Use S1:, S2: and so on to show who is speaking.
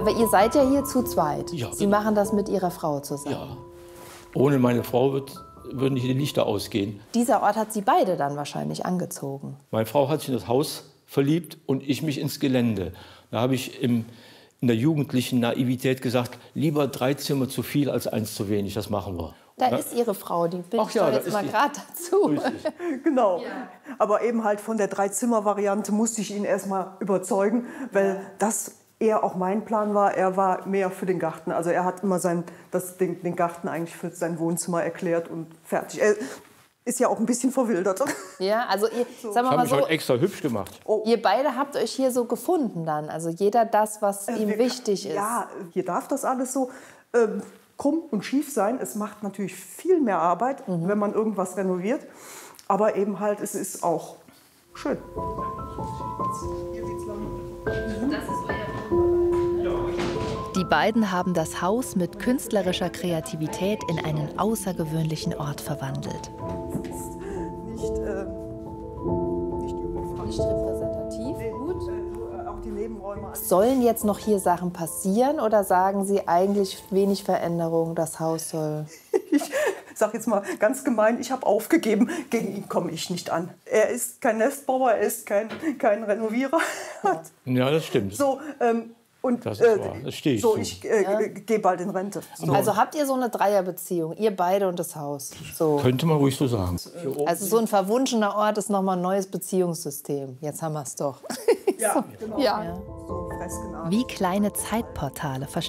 S1: Aber ihr seid ja hier zu zweit.
S2: Ja,
S1: Sie machen das mit Ihrer Frau zusammen.
S2: Ja. Ohne meine Frau würden hier die Lichter ausgehen.
S1: Dieser Ort hat Sie beide dann wahrscheinlich angezogen.
S2: Meine Frau hat sich in das Haus verliebt und ich mich ins Gelände. Da habe ich in der jugendlichen Naivität gesagt, lieber 3 Zimmer zu viel als 1 zu wenig, das machen wir.
S1: Da ist Ihre Frau, die bin ich
S2: ja,
S1: doch
S2: da
S1: jetzt
S2: ist
S1: mal
S2: die.
S1: gerade dazu.
S3: Genau. Aber eben halt von der 3-Zimmer-Variante musste ich ihn erst mal überzeugen, weil das eher auch mein Plan war. Er war mehr für den Garten. Also er hat immer den Garten eigentlich für sein Wohnzimmer erklärt und fertig. Er ist ja auch ein bisschen verwildert.
S1: Ja, also ihr, sagen wir
S2: Das habe
S1: mal
S2: ich
S1: so,
S2: heute extra hübsch gemacht.
S1: ihr beide habt euch hier so gefunden dann. Also jeder das, was ihm wichtig ist.
S3: Ja, hier darf das alles so krumm und schief sein. Es macht natürlich viel mehr Arbeit, wenn man irgendwas renoviert. Aber eben halt, es ist auch schön.
S1: Die beiden haben das Haus mit künstlerischer Kreativität in einen außergewöhnlichen Ort verwandelt. Nicht repräsentativ, gut.
S3: Auch die Nebenräume.
S1: Sollen jetzt noch hier Sachen passieren oder sagen Sie eigentlich wenig Veränderung, das Haus soll?
S3: Ich sage jetzt mal ganz gemein, ich habe aufgegeben, gegen ihn komme ich nicht an. Er ist kein Nestbauer, er ist kein Renovierer.
S2: Ja, das stimmt.
S3: So, und
S2: Das ist wahr, das stehe ich
S3: so,
S2: zu.
S3: ich gehe bald in Rente. So.
S1: Also habt ihr so eine Dreierbeziehung, ihr beide und das Haus? So.
S2: Könnte man ruhig so sagen.
S1: Also so ein verwunschener Ort ist nochmal ein neues Beziehungssystem. Jetzt haben wir es doch.
S3: Ja, genau.
S1: Ja.
S3: So freskenartig.
S1: Wie kleine Zeitportale